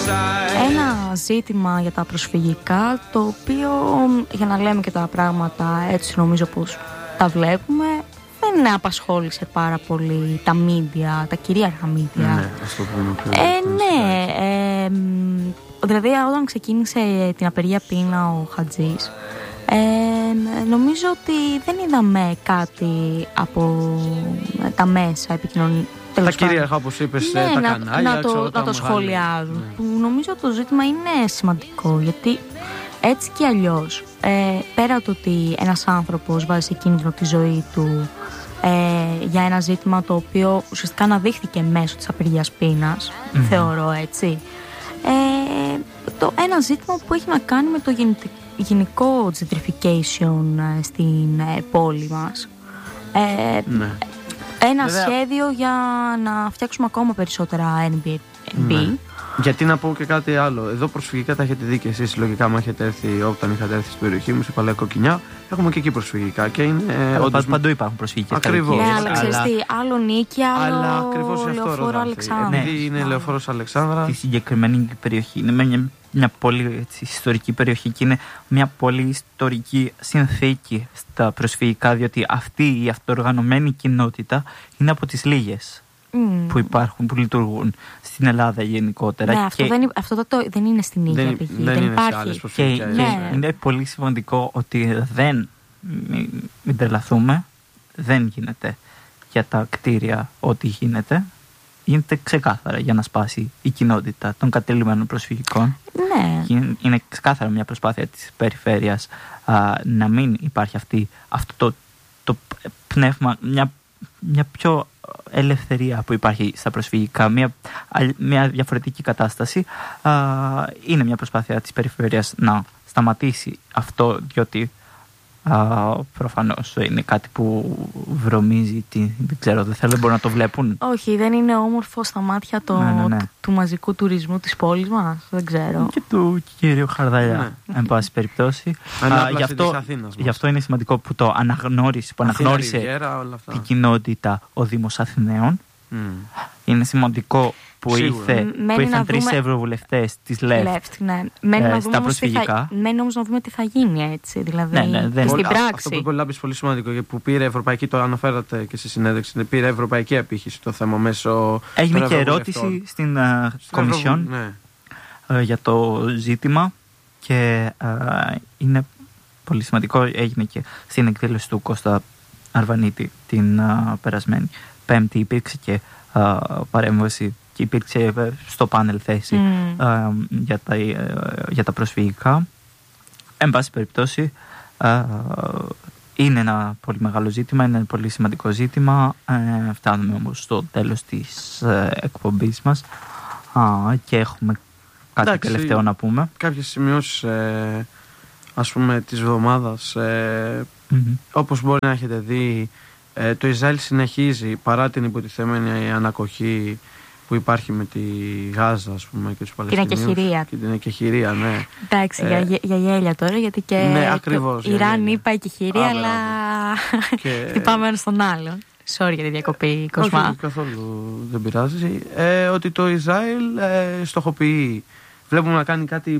Ένα ζήτημα για τα προσφυγικά, το οποίο, για να λέμε και τα πράγματα έτσι νομίζω πως τα βλέπουμε, δεν απασχόλησε πάρα πολύ τα media, τα κυρίαρχα media. Ναι, ας το πούμε πιο δηλαδή όταν ξεκίνησε την απεργία πείνα ο Χατζής, νομίζω ότι δεν είδαμε κάτι από τα μέσα επικοινωνία. Τα κυρίαρχα, όπως είπες, ναι, τα κανάλια να το σχολιάζουν. Ναι. Που νομίζω το ζήτημα είναι σημαντικό, γιατί έτσι και αλλιώς, πέρα το ότι ένας άνθρωπος βάζει σε κίνδυνο τη ζωή του για ένα ζήτημα το οποίο ουσιαστικά αναδείχθηκε μέσω της απεργίας πείνας, θεωρώ έτσι, ένα ζήτημα που έχει να κάνει με το γενικό gentrification στην πόλη μας. Ναι. Ένα βέβαια σχέδιο για να φτιάξουμε ακόμα περισσότερα Airbnb. Ναι. Γιατί να πω και κάτι άλλο. Εδώ προσφυγικά τα έχετε δει και εσείς. Λογικά, μου έχετε έρθει όταν είχατε έρθει στην περιοχή μου, σε Παλαιά Κοκκινιά. Έχουμε και εκεί προσφυγικά. Και είναι. Παντού υπάρχουν προσφυγικές. Ακριβώς. Ναι, αλλά ξέρεις τι, άλλο Νίκη, άλλο Λεωφόρο Αλεξάνδρα. Επειδή είναι Λεωφόρος Αλεξάνδρα. Στη συγκεκριμένη περιοχή είναι μια πολύ ιστορική περιοχή και είναι μια πολύ ιστορική συνθήκη στα προσφυγικά, διότι αυτή η αυτοοργανωμένη κοινότητα είναι από τις λίγες που υπάρχουν, που λειτουργούν στην Ελλάδα γενικότερα. Ναι, αυτό δεν είναι στην ίδια πηγή. Δεν υπάρχει. Και είναι πολύ σημαντικό ότι μην τρελαθούμε, δεν γίνεται για τα κτίρια ό,τι γίνεται. Γίνεται ξεκάθαρα για να σπάσει η κοινότητα των κατελημένων προσφυγικών. Ναι. Είναι ξεκάθαρα μια προσπάθεια της περιφέρειας να μην υπάρχει αυτό το πνεύμα, μια πιο ελευθερία που υπάρχει στα προσφυγικά, μια διαφορετική κατάσταση. Είναι μια προσπάθεια της περιφέρειας να σταματήσει αυτό, διότι προφανώς είναι κάτι που βρωμίζει δεν ξέρω, δεν θέλω, μπορούν να το βλέπουν. Όχι, δεν είναι όμορφο στα μάτια του μαζικού τουρισμού της πόλης μας, δεν ξέρω. Και του κυρίου Χαρδαλιά, εν πάση περιπτώσει. Γι' αυτό είναι σημαντικό που το αναγνώρισε την κοινότητα ο Δήμος Αθηναίων. Είναι σημαντικό που ήρθαν 3 ευρωβουλευτές της ΛΕΦΤ στα προσφυγικά. Μένει όμως να δούμε τι θα γίνει, έτσι, δηλαδή στην πράξη. Αυτό που είπε πολύ σημαντικό, που πήρε ευρωπαϊκή, το αναφέρατε και στη συνέντευξη, πήρε ευρωπαϊκή απήχηση το θέμα μέσω. Έγινε και ερώτηση στην Κομισιόν για το ζήτημα και είναι πολύ σημαντικό. Έγινε και στην εκδήλωση του Κώστα Αρβανίτη την περασμένη Πέμπτη, υπήρξε και παρέμβαση και υπήρξε στο πάνελ θέση για τα προσφυγικά. Εν πάση περιπτώσει, είναι ένα πολύ μεγάλο ζήτημα, είναι ένα πολύ σημαντικό ζήτημα. Φτάνουμε όμως στο τέλος της εκπομπής μας και έχουμε κάτι τελευταίο να πούμε. Κάποιες σημειώσεις ας πούμε της εβδομάδας, όπως μπορεί να έχετε δει, το Ισραήλ συνεχίζει παρά την υποτιθέμενη ανακοχή που υπάρχει με τη Γάζα, ας πούμε, και τους Παλαιστινίους. Την εκεχηρία. Και την εκεχηρία, ναι. Εντάξει, για γέλια τώρα, γιατί και ναι, ακριβώς, το Ιράν είπα εκεχηρία, αλλά χτυπάμε ένα στον άλλον. Sorry για τη διακοπή, Κοσμά. Όχι, καθόλου δεν πειράζει. Ότι το Ισραήλ στοχοποιεί. Βλέπουμε να κάνει κάτι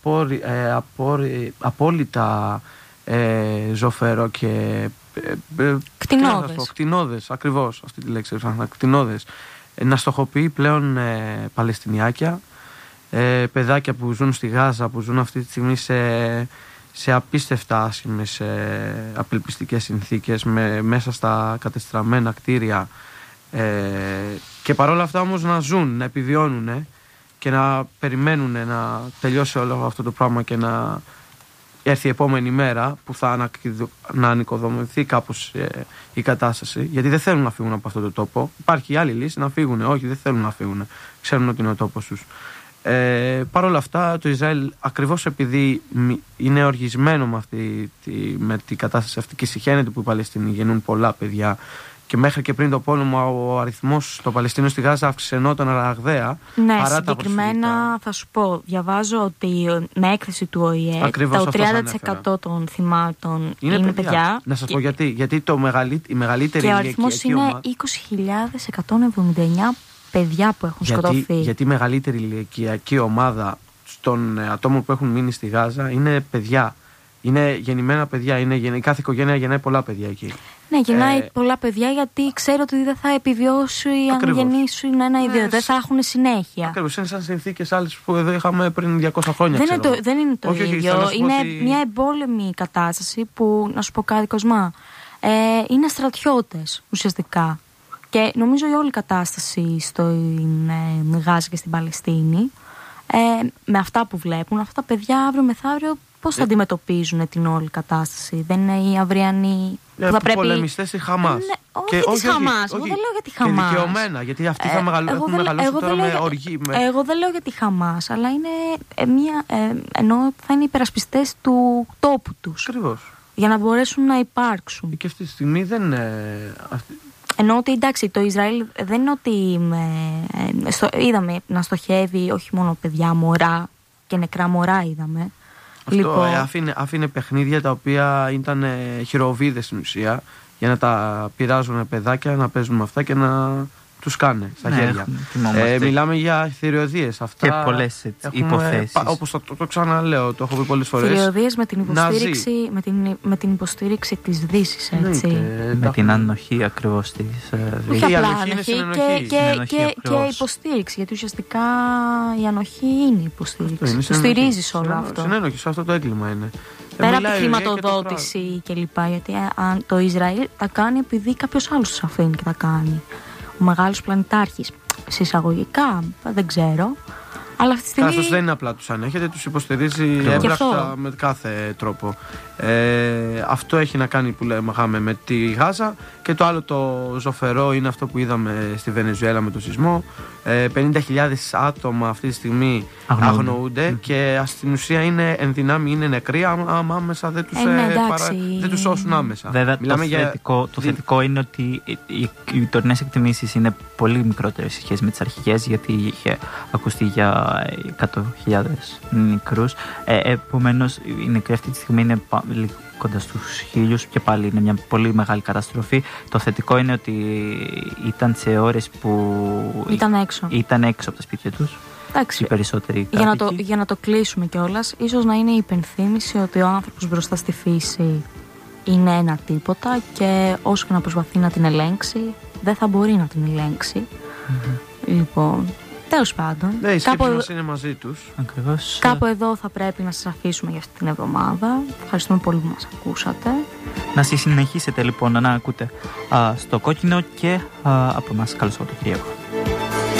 απόλυτα ζωφερό και κτηνώδες, ακριβώς αυτή τη λέξη, κτηνώδες. Να στοχοποιεί πλέον Παλαιστινιάκια, παιδάκια που ζουν στη Γάζα, που ζουν αυτή τη στιγμή σε απίστευτα άσχημες απελπιστικές συνθήκες, μέσα στα κατεστραμμένα κτίρια, και παρόλα αυτά όμως να ζουν, να επιβιώνουν και να περιμένουν να τελειώσει όλο αυτό το πράγμα και να έρθει η επόμενη μέρα που θα ανοικοδομηθεί κάπως η κατάσταση, γιατί δεν θέλουν να φύγουν από αυτό το τόπο. Υπάρχει άλλη λύση, να φύγουν. Όχι, δεν θέλουν να φύγουν. Ξέρουν ότι είναι ο τόπος τους. Παρ' όλα αυτά, το Ισραήλ, ακριβώς επειδή είναι οργισμένο με την κατάσταση αυτή και συχαίνεται που οι Παλαιστίνοι γεννούν πολλά παιδιά, και μέχρι και πριν το πόλεμο ο αριθμός των Παλαιστίνων στη Γάζα αυξανόταν ραγδαία. Ναι, συγκεκριμένα θα σου πω, διαβάζω ότι με έκθεση του ΟΗΕ το 30% των θυμάτων είναι παιδιά. Να σας πω γιατί. Γιατί η μεγαλύτερη και ο αριθμός είναι 20.179 παιδιά που έχουν σκοτωθεί. Γιατί η μεγαλύτερη ηλικιακή ομάδα των ατόμων που έχουν μείνει στη Γάζα είναι παιδιά. Είναι γεννημένα παιδιά. Κάθε οικογένεια γεννάει πολλά παιδιά εκεί. Ναι, γεννάει πολλά παιδιά γιατί ξέρω ότι δεν θα επιβιώσει αν γεννήσουν ένα ή δύο. Δεν θα έχουν συνέχεια. Ακριβώς. Είναι σαν συνθήκες άλλες που εδώ είχαμε πριν 200 χρόνια. Δεν είναι το ίδιο. Είναι μια εμπόλεμη κατάσταση που, να σου πω κάτι, Κοσμά, είναι στρατιώτες ουσιαστικά. Και νομίζω η όλη κατάσταση στην Γάζα και στην Παλαιστίνη, με αυτά που βλέπουν, αυτά τα παιδιά αύριο μεθαύριο πώς θα αντιμετωπίζουν την όλη κατάσταση? Δεν είναι οι αυριανοί που θα πρέπει... πολεμιστές η Χαμάς. Ναι, όχι της Χαμάς. Εγώ δεν λέω για τη Χαμάς. Και δικαιωμένα, γιατί αυτοί θα έχουν μεγαλώσει τώρα με οργή. Εγώ δεν λέω για τη Χαμάς, αλλά είναι ενώ θα είναι υπερασπιστές του τόπου τους. Ακριβώς. Για να μπορέσουν να υπάρξουν. Και αυτή τη στιγμή δεν... Ενώ ότι εντάξει, το Ισραήλ δεν είναι ότι είδαμε να στοχεύει όχι μόνο παιδιά, μωρά και νεκρά μωρά είδαμε. Αυτό λοιπόν, άφηνε παιχνίδια τα οποία ήταν χειροβίδες στην ουσία, για να τα πειράζουν παιδάκια, να παίζουν με αυτά και να τους κάνε στα χέρια. Μιλάμε για θηριωδίες. Αυτά και πολλές υποθέσεις. Όπως το ξαναλέω, το έχω πει πολλές φορές. Θηριωδίες με την υποστήριξη της Δύσης, έτσι. Με την ανοχή ακριβώς της Δύσης. Όχι απλά ανοχή και υποστήριξη, γιατί ουσιαστικά η ανοχή είναι υποστήριξη. Το στηρίζεις όλο αυτό. Συνένοχη, σε αυτό το έγκλημα είναι. Πέρα από τη χρηματοδότηση κλπ. Γιατί το Ισραήλ τα κάνει επειδή κάποιος άλλος τους αφήνει και τα κάνει. Ο μεγάλος πλανητάρχης. Συσσαγωγικά, δεν ξέρω. Αλλά αυτή τη στιγμή. Κάστος δεν είναι απλά τους ανέχεται, τους υποστηρίζει έμπρακτα με κάθε τρόπο. Αυτό έχει να κάνει που λέμε με τη Γάζα. Και το άλλο το ζωφερό είναι αυτό που είδαμε στη Βενεζουέλα με το σεισμό. 50.000 άτομα αυτή τη στιγμή αγνοούνται και στην ουσία είναι ενδυνάμει, είναι νεκροί, άμεσα δεν τους σώσουν άμεσα. Βέβαια, το θετικό είναι ότι οι τωρινές εκτιμήσεις είναι πολύ μικρότερες σε σχέση με τις αρχικές, γιατί είχε ακουστεί για 100.000 νεκρούς. Επομένως, οι νεκροί αυτή τη στιγμή είναι κοντά στους 1.000 και πάλι είναι μια πολύ μεγάλη καταστροφή. Το θετικό είναι ότι ήταν σε ώρες που ήταν έξω από τα σπίτια τους. Εντάξει, οι περισσότεροι για να το κλείσουμε κιόλας, ίσως να είναι η υπενθύμηση ότι ο άνθρωπος μπροστά στη φύση είναι ένα τίποτα και όσο και να προσπαθεί να την ελέγξει, δεν θα μπορεί να την ελέγξει. Λοιπόν, τέλος πάντων. Ναι, η σκέψη μας είναι μαζί τους. Ακριβώς. Κάπου εδώ θα πρέπει να σας αφήσουμε για αυτή την εβδομάδα. Ευχαριστούμε πολύ που μας ακούσατε. Να συνεχίσετε λοιπόν να ακούτε στο Κόκκινο και από εμάς καλό Σαββατοκύριακο.